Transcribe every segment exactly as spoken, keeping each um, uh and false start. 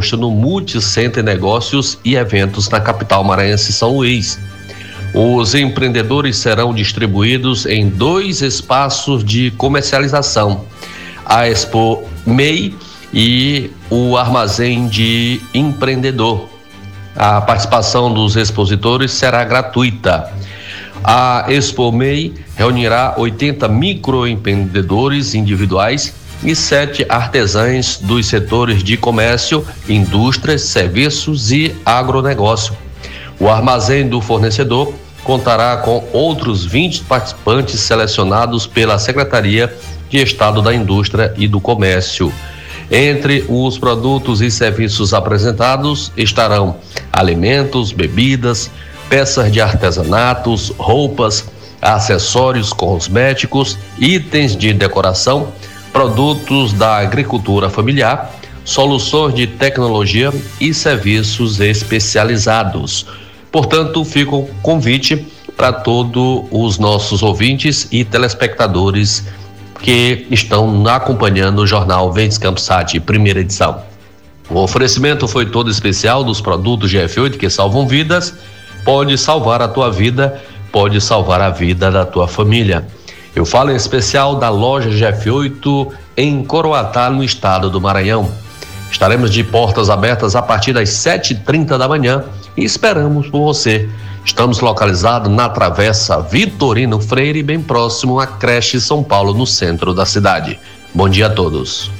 posto no Multicenter Negócios e Eventos na capital maranhense, São Luís. Os empreendedores serão distribuídos em dois espaços de comercialização, a Expo M E I e o Armazém de Empreendedor. A participação dos expositores será gratuita. A Expo M E I reunirá oitenta microempreendedores individuais e sete artesãos dos setores de comércio, indústrias, serviços e agronegócio. O armazém do fornecedor contará com outros vinte participantes selecionados pela Secretaria de Estado da Indústria e do Comércio. Entre os produtos e serviços apresentados estarão alimentos, bebidas, peças de artesanatos, roupas, acessórios cosméticos, itens de decoração, produtos da agricultura familiar, soluções de tecnologia e serviços especializados. Portanto, fica o convite para todos os nossos ouvintes e telespectadores que estão acompanhando o jornal Verdes Campos Sat, primeira edição. O oferecimento foi todo especial dos produtos G F oito que salvam vidas. Pode salvar a tua vida, pode salvar a vida da tua família. Eu falo em especial da loja G F oito em Coroatá, no estado do Maranhão. Estaremos de portas abertas a partir das sete e trinta da manhã e esperamos por você. Estamos localizados na Travessa Vitorino Freire, bem próximo à creche São Paulo, no centro da cidade. Bom dia a todos.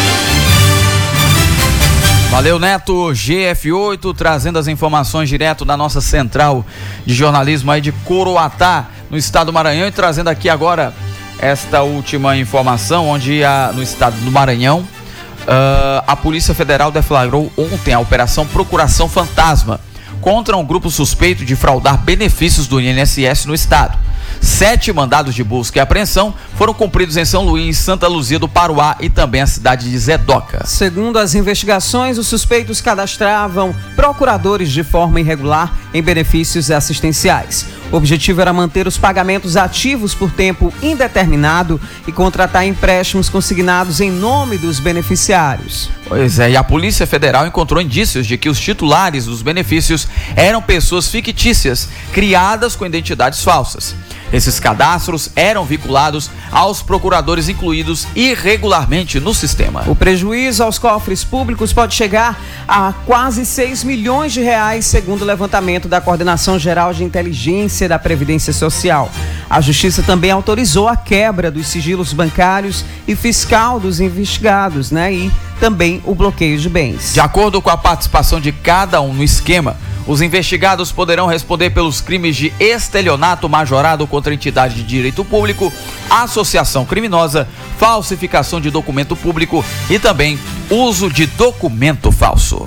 Valeu, Neto. G F oito trazendo as informações direto da nossa central de jornalismo aí de Coroatá, no estado do Maranhão, e trazendo aqui agora esta última informação, onde a, no estado do Maranhão, uh, a Polícia Federal deflagrou ontem a Operação Procuração Fantasma contra um grupo suspeito de fraudar benefícios do I N S S no estado. Sete mandados de busca e apreensão foram cumpridos em São Luís, Santa Luzia do Paruá e também a cidade de Zedoca. Segundo as investigações, os suspeitos cadastravam procuradores de forma irregular em benefícios assistenciais. O objetivo era manter os pagamentos ativos por tempo indeterminado e contratar empréstimos consignados em nome dos beneficiários. Pois é, e a Polícia Federal encontrou indícios de que os titulares dos benefícios eram pessoas fictícias, criadas com identidades falsas. Esses cadastros eram vinculados aos procuradores incluídos irregularmente no sistema. O prejuízo aos cofres públicos pode chegar a quase seis milhões de reais, segundo o levantamento da Coordenação Geral de Inteligência da Previdência Social. A Justiça também autorizou a quebra dos sigilos bancários e fiscal dos investigados, né? E também o bloqueio de bens. De acordo com a participação de cada um no esquema, os investigados poderão responder pelos crimes de estelionato majorado contra entidade de direito público, associação criminosa, falsificação de documento público e também uso de documento falso.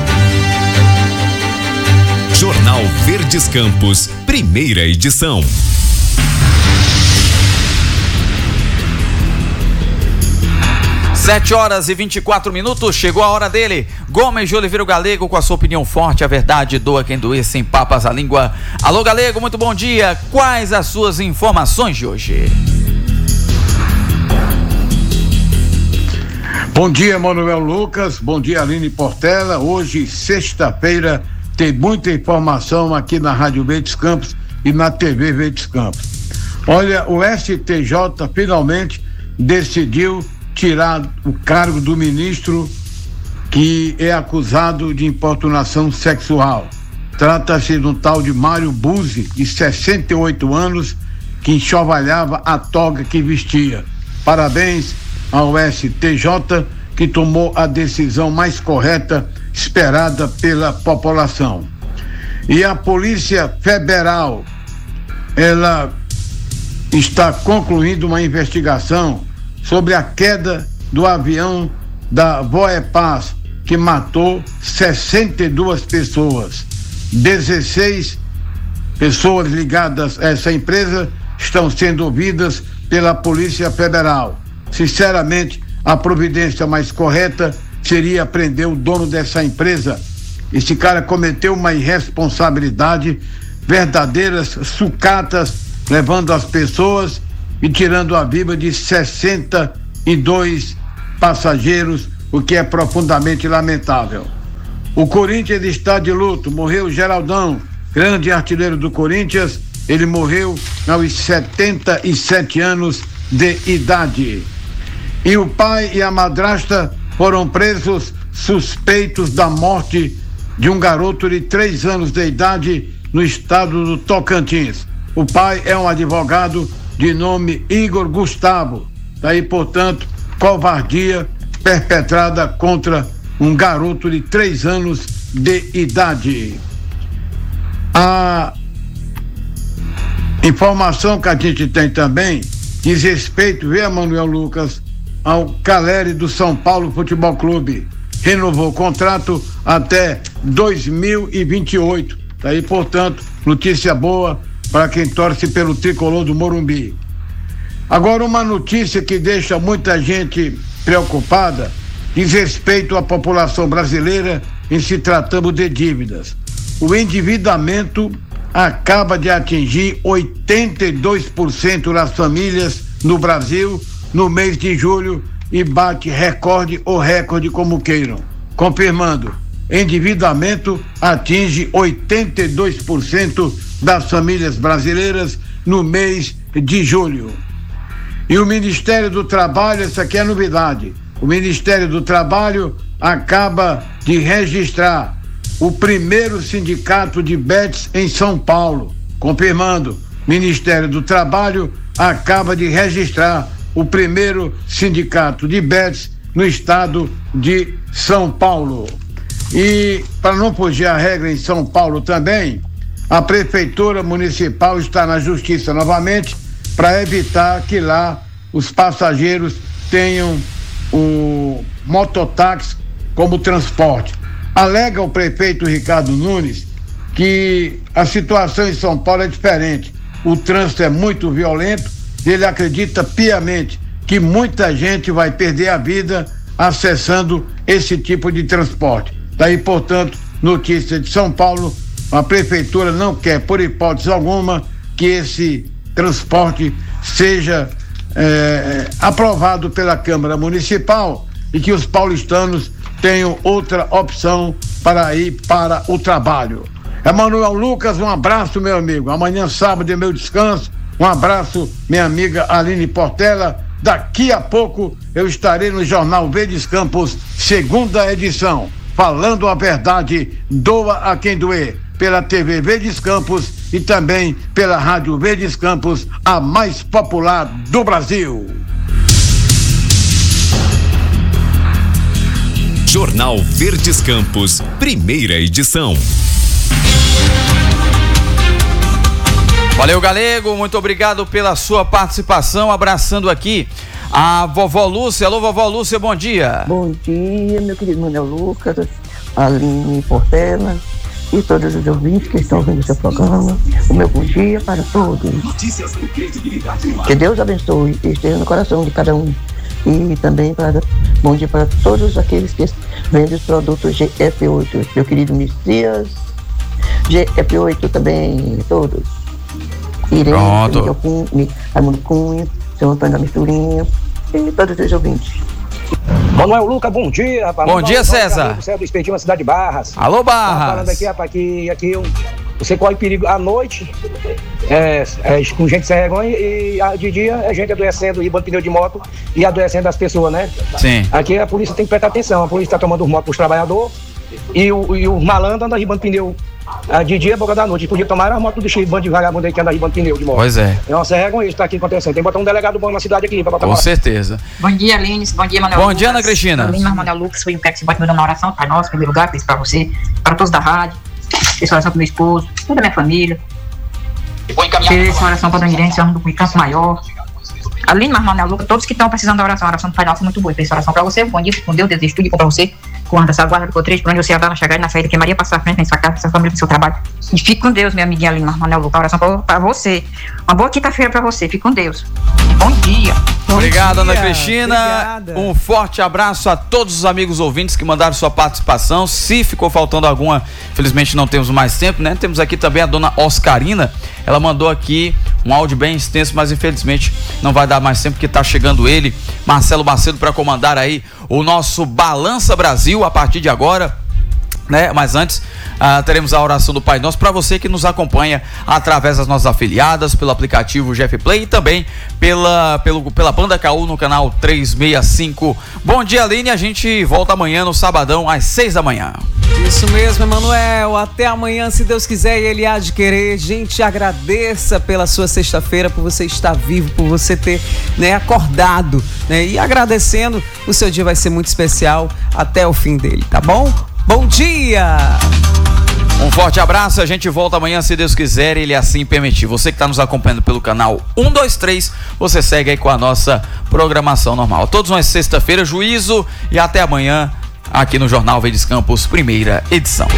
Jornal Verdes Campos, primeira edição. sete horas e vinte e quatro minutos, chegou a hora dele. Gomes de Oliveira Galego, com a sua opinião forte, a verdade doa quem doer, sem papas à língua. Alô, Galego, muito bom dia. Quais as suas informações de hoje? Bom dia, Manuel Lucas. Bom dia, Aline Portela. Hoje, sexta-feira, tem muita informação aqui na Rádio Verdes Campos e na T V Verdes Campos. Olha, o S T J finalmente decidiu tirar o cargo do ministro que é acusado de importunação sexual. Trata-se de um tal de Mário Buzzi, de sessenta e oito anos, que enxovalhava a toga que vestia. Parabéns ao S T J, que tomou a decisão mais correta esperada pela população. E a Polícia Federal, ela está concluindo uma investigação sobre a queda do avião da Voepaz, que matou sessenta e duas pessoas. dezesseis pessoas ligadas a essa empresa estão sendo ouvidas pela Polícia Federal. Sinceramente, a providência mais correta seria prender o dono dessa empresa. Esse cara cometeu uma irresponsabilidade, verdadeiras sucatas, levando as pessoas e tirando a vida de sessenta e dois passageiros, o que é profundamente lamentável. O Corinthians está de luto, morreu Geraldão, grande artilheiro do Corinthians, ele morreu aos setenta e sete anos de idade. E o pai e a madrasta foram presos suspeitos da morte de um garoto de três anos de idade no estado do Tocantins. O pai é um advogado de nome Igor Gustavo. Daí, portanto, covardia perpetrada contra um garoto de três anos de idade. A informação que a gente tem também diz respeito, vê, Manuel Lucas, ao Caleri do São Paulo Futebol Clube. Renovou o contrato até dois mil e vinte e oito. Daí, portanto, notícia boa para quem torce pelo tricolor do Morumbi. Agora, uma notícia que deixa muita gente preocupada diz respeito à população brasileira em se tratando de dívidas. O endividamento acaba de atingir oitenta e dois por cento das famílias no Brasil no mês de julho e bate recorde ou recorde, como queiram. Confirmando, endividamento atinge oitenta e dois por cento das famílias brasileiras no mês de julho. E o Ministério do Trabalho, essa aqui é a novidade, o Ministério do Trabalho acaba de registrar o primeiro sindicato de Betis em São Paulo. Confirmando, Ministério do Trabalho acaba de registrar o primeiro sindicato de Betis no estado de São Paulo. E, para não fugir à regra em São Paulo também, a Prefeitura Municipal está na Justiça novamente para evitar que lá os passageiros tenham o mototáxi como transporte. Alega o prefeito Ricardo Nunes que a situação em São Paulo é diferente. O trânsito é muito violento. Ele acredita piamente que muita gente vai perder a vida acessando esse tipo de transporte. Daí, portanto, notícia de São Paulo, a prefeitura não quer, por hipótese alguma, que esse transporte seja é, aprovado pela Câmara Municipal e que os paulistanos tenham outra opção para ir para o trabalho. Emanuel Lucas, um abraço, meu amigo. Amanhã, sábado, é meu descanso. Um abraço, minha amiga Aline Portela. Daqui a pouco eu estarei no Jornal Verdes Campos, segunda edição, falando a verdade, doa a quem doer, pela T V Verdes Campos e também pela Rádio Verdes Campos, a mais popular do Brasil. Jornal Verdes Campos, primeira edição. Valeu, Galego, muito obrigado pela sua participação, abraçando aqui a vovó Lúcia. Alô, vovó Lúcia, bom dia. Bom dia, meu querido Manuel Lucas, Aline Portela e todos os ouvintes que estão ouvindo o seu programa. O meu bom dia para todos. Que Deus abençoe e esteja no coração de cada um. E também para bom dia para todos aqueles que vendem os produtos G F oito. Meu querido Messias, G F oito também, todos. Irene, Miguel Cunha, Raimundo Cunha, seu Antônio da Misturinha e todos os ouvintes. Manuel Lucas, bom dia, rapaz. Bom Manuel, dia, César. Do céu do Espetinho, na cidade de Barras. Alô, Barras. Tá falando aqui, rapaz, que aqui eu, você corre perigo à noite, é, é, com gente sem vergonha, e a, de dia é gente adoecendo, ribando pneu de moto e adoecendo as pessoas, né? Sim. Aqui a polícia tem que prestar atenção, a polícia tá tomando os motos pros trabalhadores e o, e o malandro anda ribando pneu. Ah, de dia, boca da noite, podia tomar a moto do cheio, bando de vagabundo aí que anda ribando pneu de moto. Pois é. Nossa, é vergonha isso tá aqui acontecendo. Tem que botar um delegado bom na cidade aqui pra botar. Com certeza. Bom dia, Aline. Bom dia, Manuel. Bom Lucas. dia, Ana Cristina. Aline, Manuel Lucas, foi um quero que se bote meu nome na oração, Pai Nosso, em primeiro lugar, fiz pra você, para todos da rádio, fiz oração pro meu esposo, toda a minha família. Fiz oração pra Dona Irene, Senhor do Campo Maior. Aline, Manuel Lucas, todos que estão precisando da oração, a oração do Pai Nosso é muito boa. Fiz oração pra você, bom dia, com Deus, desejo tudo e pra você. Com essa guarda do Cotrejo, por onde você andar na chegada e na saída, que Maria passar à frente na sua casa, na sua família, no seu trabalho. E fique com Deus, minha amiguinha Aline, Manuel Lucas, oração pra, pra você. Uma boa quinta-feira pra você, fique com Deus. Bom dia. Obrigado, Ana Cristina. Obrigada. Um forte abraço a todos os amigos ouvintes que mandaram sua participação. Se ficou faltando alguma, felizmente não temos mais tempo, né? Temos aqui também a dona Oscarina. Ela mandou aqui um áudio bem extenso, mas infelizmente não vai dar mais tempo, porque está chegando ele, Marcelo Macedo, para comandar aí o nosso Balança Brasil a partir de agora. né? Mas antes, ah, teremos a oração do Pai Nosso para você que nos acompanha através das nossas afiliadas, pelo aplicativo G F Play e também pela, pelo, pela Banda K U no canal trezentos e sessenta e cinco. Bom dia, Aline, a gente volta amanhã no sabadão às seis da manhã. Isso mesmo, Emanuel, até amanhã, se Deus quiser e Ele há de querer. Gente, agradeça pela sua sexta-feira, por você estar vivo, por você ter, né, acordado, né? E agradecendo, o seu dia vai ser muito especial até o fim dele, tá bom? Bom dia! Um forte abraço, a gente volta amanhã, se Deus quiser e Ele assim permitir. Você que está nos acompanhando pelo canal um dois três, você segue aí com a nossa programação normal. A todos nós, sexta-feira, juízo, e até amanhã aqui no Jornal Verdes Campos, primeira edição.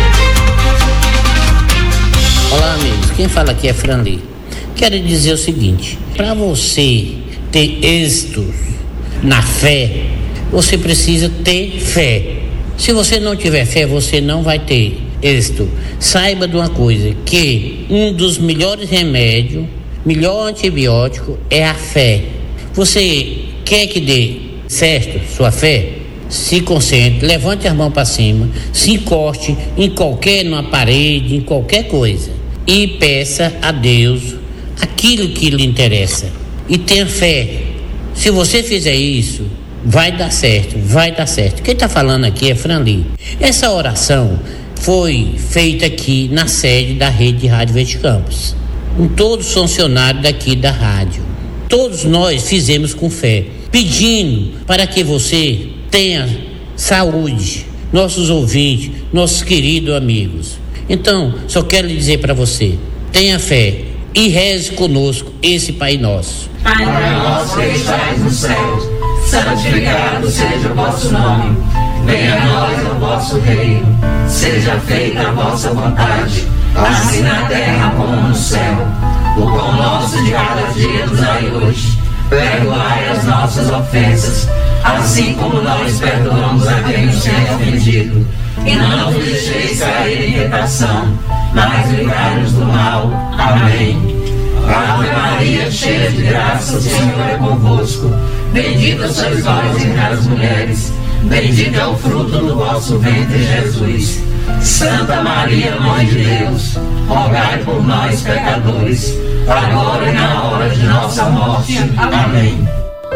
Olá, amigos, quem fala aqui é Franli. Quero dizer o seguinte: para você ter êxito na fé, você precisa ter fé. Se você não tiver fé, você não vai ter êxito. Saiba de uma coisa, que um dos melhores remédios, melhor antibiótico é a fé. Você quer que dê certo sua fé? Se concentre, levante as mãos para cima, se encoste em qualquer, numa parede, em qualquer coisa, e peça a Deus aquilo que lhe interessa. E tenha fé. Se você fizer isso, vai dar certo, vai dar certo. Quem está falando aqui é Franli. Essa oração foi feita aqui na sede da Rede de Rádio Verdes Campos, com todos os funcionários daqui da rádio. Todos nós fizemos com fé, pedindo para que você tenha saúde, nossos ouvintes, nossos queridos amigos. Então, só quero lhe dizer para você, tenha fé e reze conosco esse Pai Nosso. Pai nosso que estais no céu, santificado seja o vosso nome. Venha a nós o vosso reino. Seja feita a vossa vontade, assim na terra como no céu. O pão nosso de cada dia nos dai hoje. Perdoai as nossas ofensas, assim como nós perdoamos a quem nos tem ofendido. E não nos deixeis cair em tentação, mas livrai-nos do mal. Amém. Ave Maria, cheia de graça, o Senhor é convosco. Bendita sois vós entre as mulheres, bendito é o fruto do vosso ventre, Jesus. Santa Maria, Mãe de Deus, rogai por nós, pecadores, agora e na hora de nossa morte. Amém.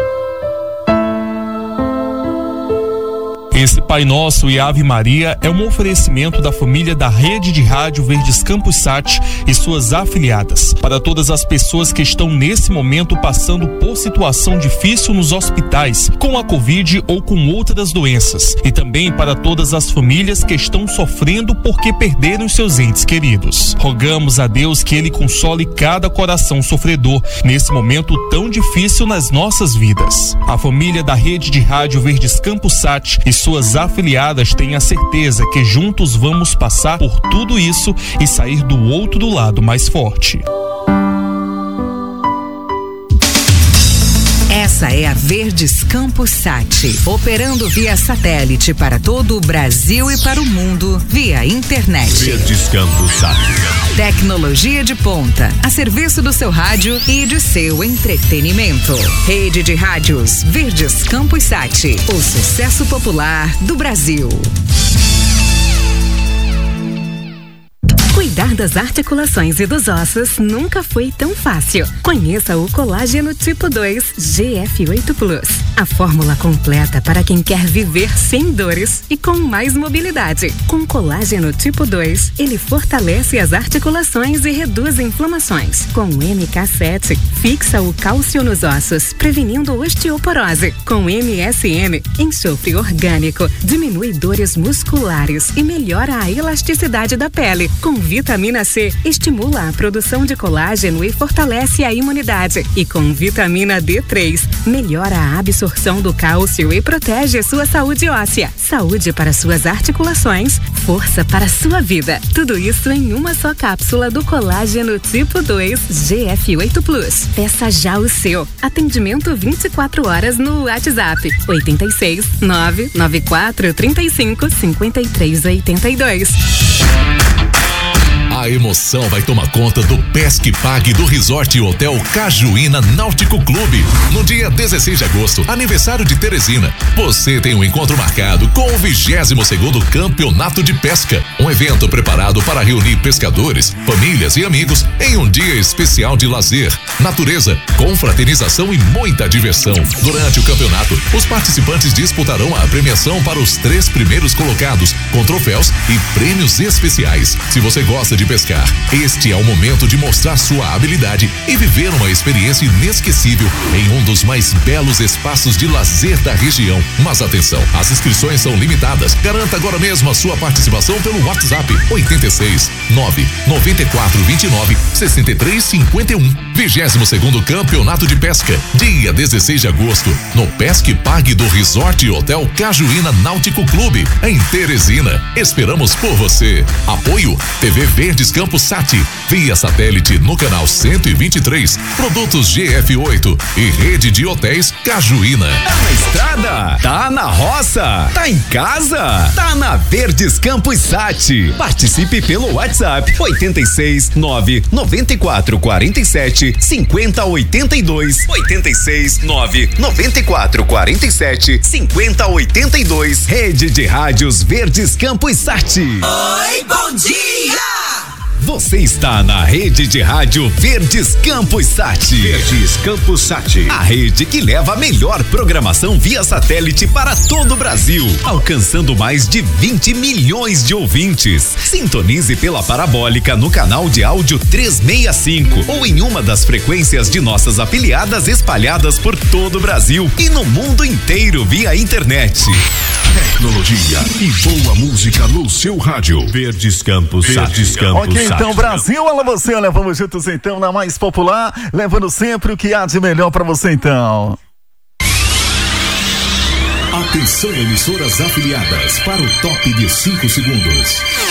Esse Pai Nosso e Ave Maria é um oferecimento da família da Rede de Rádio Verdes Campos Sat e suas afiliadas. Para todas as pessoas que estão nesse momento passando por situação difícil nos hospitais, com a Covid ou com outras doenças. E também para todas as famílias que estão sofrendo porque perderam seus entes queridos. Rogamos a Deus que Ele console cada coração sofredor nesse momento tão difícil nas nossas vidas. A família da Rede de Rádio Verdes Campos Sat e suas afiliadas têm a certeza que juntos vamos passar por tudo isso e sair do outro do lado mais forte. Essa é a Verdes Campos Sat, operando via satélite para todo o Brasil e para o mundo via internet. Verdes Campos Sat. Tecnologia de ponta, a serviço do seu rádio e de seu entretenimento. Rede de rádios Verdes Campos Sat, o sucesso popular do Brasil. Cuidar das articulações e dos ossos nunca foi tão fácil. Conheça o Colágeno Tipo dois G F oito Plus. A fórmula completa para quem quer viver sem dores e com mais mobilidade. Com Colágeno Tipo dois, ele fortalece as articulações e reduz inflamações. Com o M K sete, fixa o cálcio nos ossos, prevenindo osteoporose. Com M S M, enxofre orgânico, diminui dores musculares e melhora a elasticidade da pele. Com vitamina C, estimula a produção de colágeno e fortalece a imunidade. E com vitamina D três, melhora a absorção do cálcio e protege sua saúde óssea. Saúde para suas articulações, força para sua vida. Tudo isso em uma só cápsula do Colágeno Tipo dois G F oito Plus. Peça já o seu. Atendimento vinte e quatro horas no WhatsApp oito seis, nove nove quatro, três cinco, cinco três oito dois. A emoção vai tomar conta do Pesque Pague do Resort e Hotel Cajuína Náutico Clube. No dia dezesseis de agosto, aniversário de Teresina, você tem um encontro marcado com o vigésimo segundo Campeonato de Pesca. Um evento preparado para reunir pescadores, famílias e amigos em um dia especial de lazer, natureza, confraternização e muita diversão. Durante o campeonato, os participantes disputarão a premiação para os três primeiros colocados, com troféus e prêmios especiais. Se você gosta de pescar, este é o momento de mostrar sua habilidade e viver uma experiência inesquecível em um dos mais belos espaços de lazer da região. Mas atenção, as inscrições são limitadas. Garanta agora mesmo a sua participação pelo WhatsApp oitenta e seis, nove, noventa e quatro, vinte e nove, sessenta e três, cinquenta e um. vigésimo segundo Campeonato de Pesca, dia dezesseis de agosto, no Pesque Pague do Resort e Hotel Cajuína Náutico Clube, em Teresina. Esperamos por você. Apoio T V Verdes Campos Sat, via satélite no canal cento e vinte e três, produtos G F oito e rede de hotéis Cajuína. Tá na estrada? Tá na roça? Tá em casa? Tá na Verdes Campos Sat. Participe pelo WhatsApp oitenta e seis, nove, noventa e quatro, quarenta e sete, cinquenta, oitenta e dois. oitenta e seis, nove, noventa e quatro, quarenta e sete, cinquenta, oitenta e dois. Rede de Rádios Verdes Campos Sat. Oi, bom dia! Você está na Rede de Rádio Verdes Campos Sat. Verdes Campos Sat. A rede que leva a melhor programação via satélite para todo o Brasil, alcançando mais de vinte milhões de ouvintes. Sintonize pela parabólica no canal de áudio trezentos e sessenta e cinco ou em uma das frequências de nossas afiliadas espalhadas por todo o Brasil e no mundo inteiro via internet. Tecnologia e boa música no seu rádio. Verdes Campos Sat. Verdes Campos Ok, Sat. então Brasil, olha você, olha, vamos juntos então na mais popular, levando sempre o que há de melhor pra você então. Atenção, emissoras afiliadas, para o top de cinco segundos.